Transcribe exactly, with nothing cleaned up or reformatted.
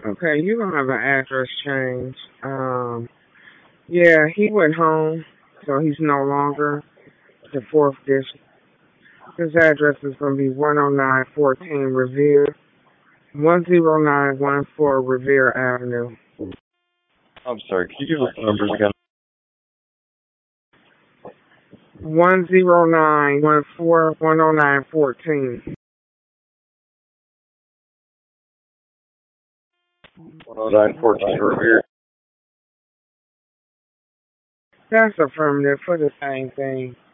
Okay, you're gonna have an address change. Um, yeah, he went home, so he's no longer the fourth district. His address is gonna be one oh nine fourteen Revere, one zero nine one four Revere Avenue. I'm sorry, could you give us the numbers again? One zero nine one four one oh nine fourteen. one oh nine fourteen Revere. That's affirmative for the same thing.